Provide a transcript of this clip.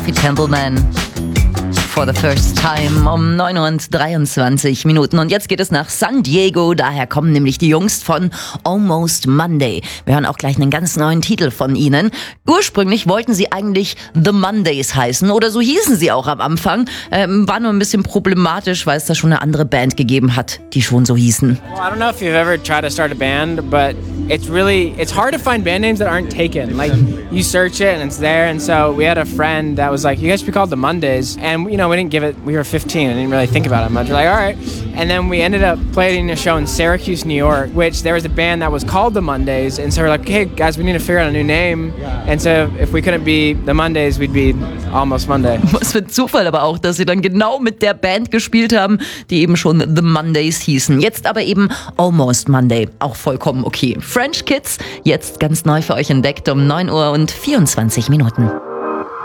Templeman. For the first time um 9:23 Uhr. Und jetzt geht es nach San Diego. Daher kommen nämlich die Jungs von Almost Monday. Wir hören auch gleich einen ganz neuen Titel von ihnen. Ursprünglich wollten sie eigentlich The Mondays heißen oder so hießen sie auch am Anfang. War nur ein bisschen problematisch, weil es da schon eine andere Band gegeben hat, die schon so hießen. Well, I don't know if you've ever tried to start a band, but it's hard to find band names that aren't taken. Like, you search it and it's there. And so we had a friend that was like, you guys should be called The Mondays. And, we didn't give it, we were 15 and didn't really think about it much. We're like, all right. And then we ended up playing a show in Syracuse, New York, which there was a band that was called The Mondays. And so we're like, hey, guys, we need to figure out a new name. And so if we couldn't be The Mondays, we'd be Almost Monday. Was für ein Zufall aber auch, dass sie dann genau mit der Band gespielt haben, die eben schon The Mondays hießen. Jetzt aber eben Almost Monday. Auch vollkommen okay. French Kids, jetzt ganz neu für euch entdeckt um 9:24 Uhr.